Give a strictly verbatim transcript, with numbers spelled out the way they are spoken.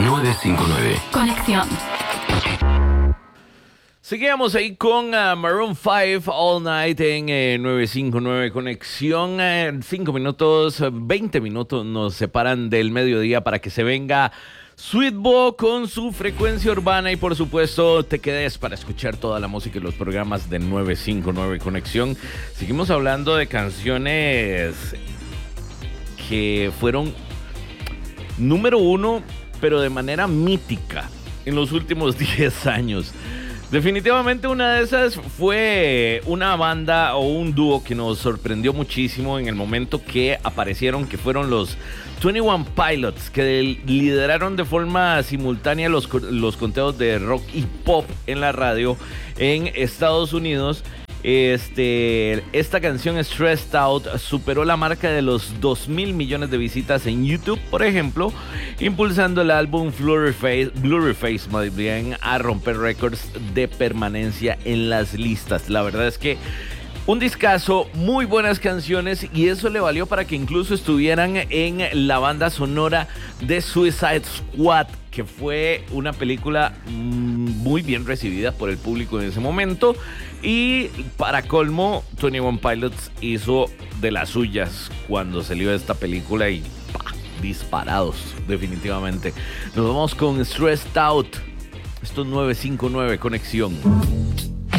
novecientos cincuenta y nueve. Conexión. Seguimos ahí con uh, Maroon five All Night en eh, novecientos cincuenta y nueve Conexión. Eh, cinco minutos, veinte minutos nos separan del mediodía para que se venga Sweetbo con su frecuencia urbana y por supuesto te quedes para escuchar toda la música y los programas de novecientos cincuenta y nueve Conexión. Seguimos hablando de canciones que fueron número uno, pero de manera mítica en los últimos diez años. Definitivamente una de esas fue una banda o un dúo que nos sorprendió muchísimo en el momento que aparecieron, que fueron los veintiuno Pilots, que lideraron de forma simultánea los, los conteos de rock y pop en la radio en Estados Unidos. Este, esta canción Stressed Out superó la marca de los dos mil millones de visitas en YouTube, por ejemplo, impulsando el álbum Blurryface, Blurryface más bien, a romper récords de permanencia en las listas. La verdad es que un discazo, muy buenas canciones, y eso le valió para que incluso estuvieran en la banda sonora de Suicide Squad, que fue una película muy bien recibida por el público en ese momento. Y para colmo, veintiuno Pilots hizo de las suyas cuando salió esta película y ¡pah!, disparados, definitivamente. Nos vamos con Stressed Out. Esto es novecientos cincuenta y nueve Conexión.